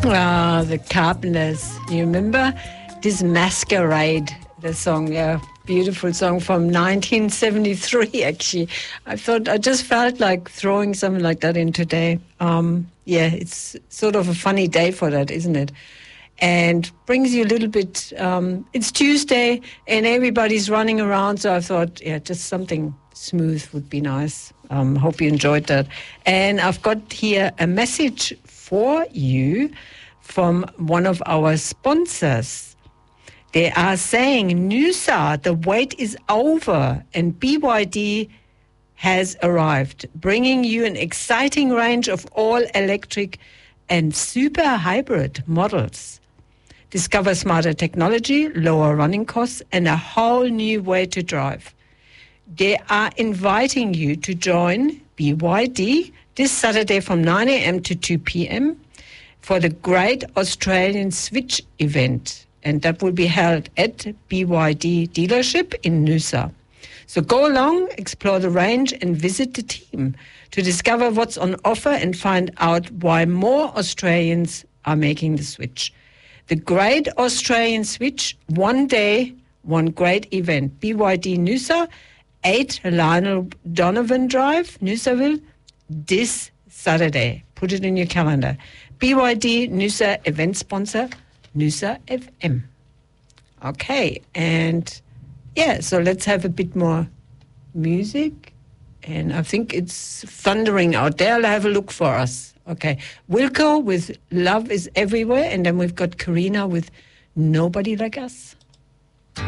Ah, the Carpenters. You remember this Masquerade, the song, yeah, beautiful song from 1973, actually. I just felt like throwing something like that in today. Yeah, it's sort of a funny day for that, isn't it? And brings you a little bit, it's Tuesday and everybody's running around, so I thought, yeah, just something smooth would be nice. Hope you enjoyed that. And I've got here a message for you from one of our sponsors. They are saying, Noosa, the wait is over and BYD has arrived, bringing you an exciting range of all-electric and super hybrid models. Discover smarter technology, lower running costs, and a whole new way to drive. They are inviting you to join BYD this Saturday from 9 a.m. to 2 p.m. for the Great Australian Switch event. And that will be held at BYD dealership in Noosa. So go along, explore the range and visit the team to discover what's on offer and find out why more Australians are making the switch. The Great Australian Switch, one day, one great event. BYD Noosa, 8 Lionel Donovan Drive, Noosaville, this Saturday. Put it in your calendar. BYD Noosa event sponsor, Noosa FM. Okay, and yeah, so let's have a bit more music. And I think it's thundering out there. I'll have a look for us. Okay, Wilco with Love is Everywhere, and then we've got Karina with Nobody Like Us.